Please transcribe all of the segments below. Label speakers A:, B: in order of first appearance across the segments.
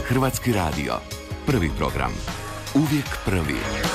A: Hrvatski radio. Prvi program. Uvijek prvi.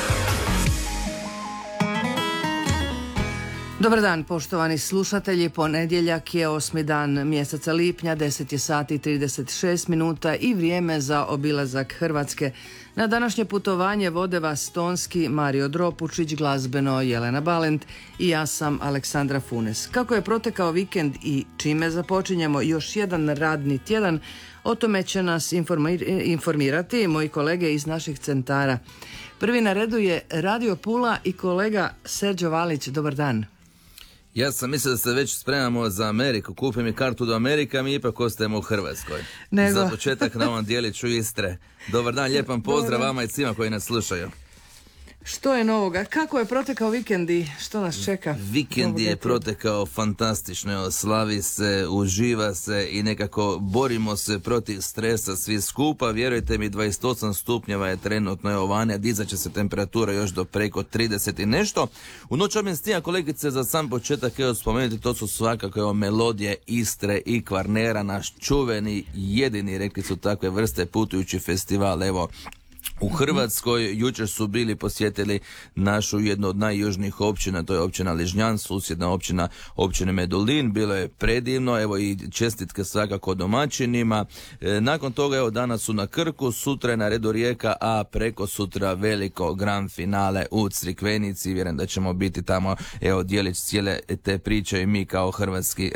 B: Dobar dan, poštovani slušatelji. Ponedjeljak je 8. dan mjeseca lipnja, 10 je sati 36 minuta i vrijeme za obilazak Hrvatske. Na današnje putovanje vode vas tonski Mario Dropučić, glazbeno Jelena Balent i ja sam Aleksandra Funes. Kako je protekao vikend i čime započinjemo još jedan radni tjedan, o tome će nas informirati moji kolege iz naših centara. Prvi na redu je Radio Pula i kolega Serđo Valić. Dobar dan.
C: Ja sam mislio da se već spremamo za Ameriku. Kupi mi kartu do Amerika, mi ipak ostajemo u Hrvatskoj. Za početak na ovom dijeliću Istre. Dobar dan, lijepan pozdrav vama i svima koji nas slušaju.
B: Što je novoga? Kako je protekao vikend i što nas čeka?
C: Vikend je protekao fantastično, slavi se, uživa se i nekako borimo se protiv stresa svi skupa. Vjerujte mi, 28 stupnjeva je trenutno vani, a dizat će se temperatura još do preko 30 i nešto. U noć amnestija, kolegice, za sam početak spomenuti, to su svakako melodije Istre i Kvarnera, naš čuveni, jedini, rekli su takve vrste, putujući festival, evo, u Hrvatskoj. Jučer su bili posjetili našu jednu od najjužnijih općina, to je općina Ližnjan, susjedna općina općine Medulin. Bilo je predivno, evo i čestitke svakako domaćinima. Nakon toga, evo, danas su na Krku, sutra je na redu Rijeka, a preko sutra veliko grand finale u Crikvenici. Vjerujem da ćemo biti tamo, evo, dijelić cijele te priče i mi kao Hrvatski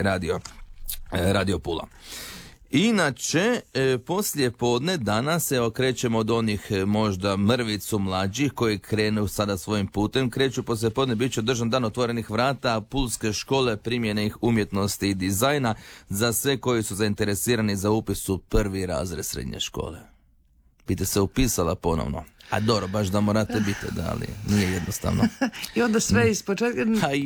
C: Radio Pula. Inače, poslije podne danas se okrećemo od onih možda mrvicu mlađih koji krenu sada svojim putem. Kreću poslije podne, bit će održan dan otvorenih vrata Pulske škole primjenih umjetnosti i dizajna za sve koji su zainteresirani za upis u prvi razred srednje škole. Bite se upisala ponovno. A dobro, baš da morate biti, da, ali nije jednostavno.
B: I onda sve ispočetka.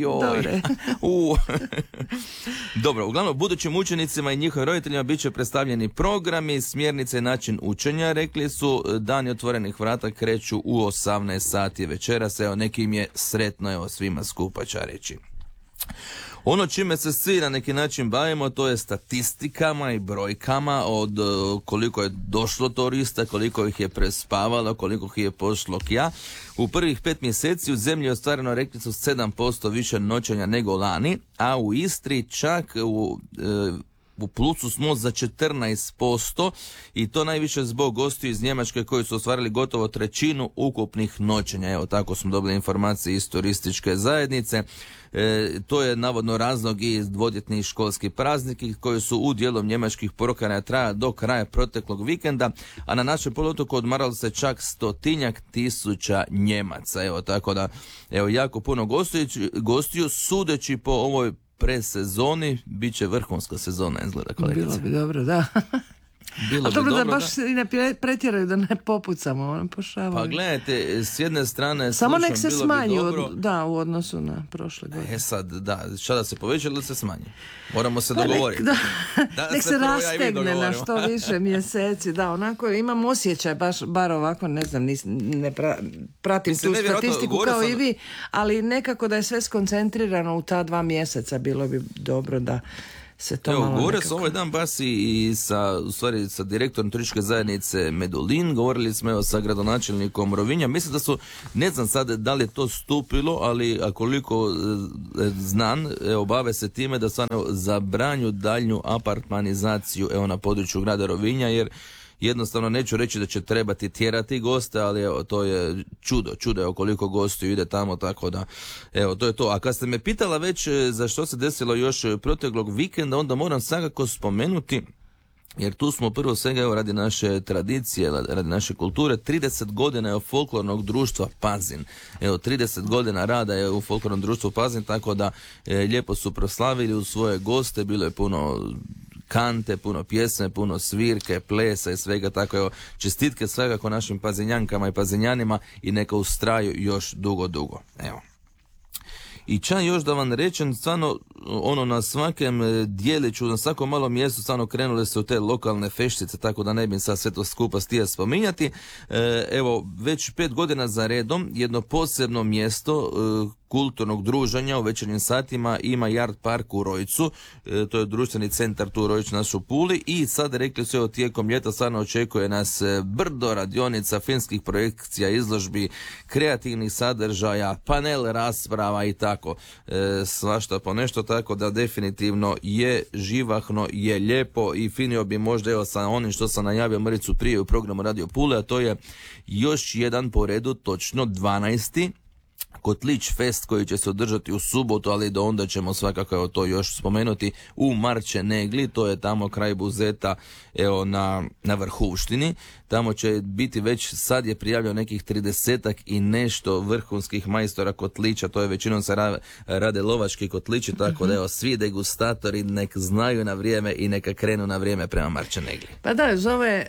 C: Dobro, uglavnom, budućim učenicima i njihovim roditeljima bit će predstavljeni programi, smjernice i način učenja. Rekli su, dani otvorenih vrata kreću u 18 sati večeras. Evo, nekim je sretno, evo, svima skupa će reći. Ono čime se svi na neki način bavimo, to je statistikama i brojkama od koliko je došlo turista, koliko ih je prespavalo, koliko ih je pošlo kja. U prvih 5 mjeseci u zemlji je ostvareno, rekli su, 7% više noćenja nego lani, a u Istri čak u plusu smo za 14% i to najviše zbog gostiju iz Njemačke koji su ostvarili gotovo trećinu ukupnih noćenja. Evo, tako smo dobili informacije iz turističke zajednice. To je navodno razlog i dvodjetni školski prazniki koji su u dijelom njemačkih porokana traja do kraja proteklog vikenda, a na našem poluotoku odmaralo se čak 100.000 Njemaca. Evo, tako da, evo, jako puno gostiju, sudeći po ovoj presezoni, bit će vrhunska sezona, izgleda, kolegice.
B: Bilo bi dobro, da.
C: Bilo bi
B: dobro,
C: dobro
B: da baš i ne pretjeraju, da ne popucamo, pošavaju.
C: Pa gledajte, s jedne strane
B: samo nek se smanji u odnosu na prošle godine.
C: Sad, da, sada se poveća ili se smanji? Moramo se dogovoriti.
B: Nek se rastegne na što više mjeseci, da, onako imam osjećaj, bar ovako, ne znam, ne pratim tu statistiku kao i vi, ali nekako da je sve skoncentrirano u ta 2 mjeseca, bilo bi dobro da se to malo
C: govorio sam ovaj dan baš i sa direktorom turističke zajednice Medulin, govorili smo sa gradonačelnikom Rovinja. Mislim da su, ne znam sad da li je to stupilo, ali koliko znam, bave se time da stvarno zabranju daljnju apartmanizaciju na području grada Rovinja, jer jednostavno neću reći da će trebati tjerati goste, ali evo, to je čudo je koliko gostiju ide tamo, tako da, evo, to je to. A kad ste me pitala već za što se desilo još proteklog vikenda, onda moram svakako spomenuti, jer tu smo prvo svega, evo, radi naše tradicije, radi naše kulture, 30 godina je folklornog društva Pazin. Evo, 30 godina rada je u folklornom društvu Pazin, tako da lijepo su proslavili u svoje goste, bilo je puno kante, puno pjesme, puno svirke, plesa i svega tako. Evo, čestitke svakako našim pazinjankama i pazinjanima i neka ustraju još dugo. Evo. I čak još da vam rečem, stvarno na svakem dijeliću, na svakom malom mjestu stvarno krenule su te lokalne feštice, tako da ne bi sad sve to skupa stija spominjati. Evo, već 5 godina za redom jedno posebno mjesto kulturnog druženja u večernjim satima ima Yard Park u Rojcu, to je društveni centar tu u Rojcu naš u Puli, i sad rekli su, evo, tijekom ljeta stvarno očekuje nas brdo radionica, filmskih projekcija, izložbi, kreativnih sadržaja, panel rasprava i tako, svašta po nešto, tako da definitivno je živahno, je lijepo i finio bi možda, evo, sa onim što sam najavio Mrvicu prije u programu Radio Pule, a to je još jedan po redu, točno 12. Kotlić Fest koji će se održati u subotu, ali do onda ćemo svakako, evo, to još spomenuti, u Marčenegli, to je tamo kraj Buzeta, evo, na Vrhuštini. Tamo će biti, već sad je prijavljeno nekih 30-ak i nešto vrhunskih majstora kotlića, to je većinom se rade lovački kotlići, tako da, evo, svi degustatori nek znaju na vrijeme i neka krenu na vrijeme prema Marčenegli.
B: Pa da, uz ove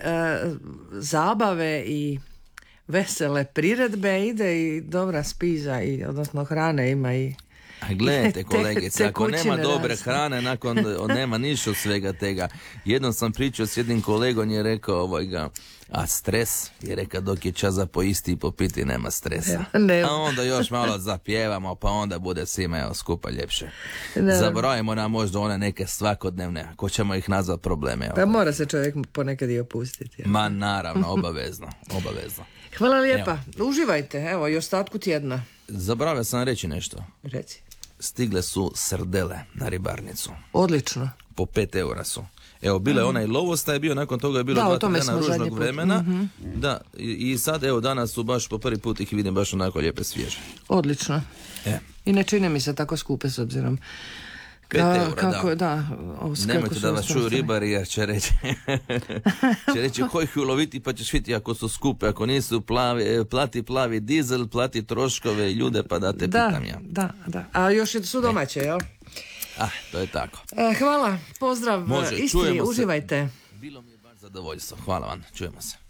B: zabave i vesele priredbe ide i dobra spiza, i odnosno hrane ima i...
C: A gledajte, kolegice, ako nema dobre
B: raste.
C: hrane, nema ništa od svega tega. Jednom sam pričao s jednim kolegom, je rekao, a stres? Je rekao, dok je čas za poisti i popiti, nema stresa.
B: Ne.
C: A onda još malo zapjevamo, pa onda bude svima, evo, skupa ljepše.
B: Ne.
C: Zaboravimo nam možda one neke svakodnevne, ako ćemo ih nazvat probleme.
B: Pa mora se čovjek ponekad i opustiti.
C: Ma naravno, obavezno.
B: Hvala lijepa. Uživajte, evo, i ostatku tjedna.
C: Zaboravio sam reći nešto.
B: Reci.
C: Stigle su srdele na ribarnicu.
B: Odlično.
C: Po 5 eura su. Evo, bila je onaj lovosta, je bio, nakon toga je bilo 2 dana ružnog vremena. Da, i sad, evo, danas su baš po prvi put ih vidim baš onako lijepe svježe.
B: Odlično. I ne čine mi se tako skupe s obzirom
C: 5 eura,
B: kako,
C: da. Nemojte da vas čuju ribari, jer će reći koji ih uloviti, pa ćeš vidjeti ako su skupe, ako nisu plati plavi dizel, plati troškove i ljude, pa da te pitam ja.
B: Da. A još su domaće, jel?
C: To je tako.
B: Hvala, pozdrav.
C: Može,
B: Istri, uživajte.
C: Bilo mi je baš zadovoljstvo. Hvala vam, čujemo se.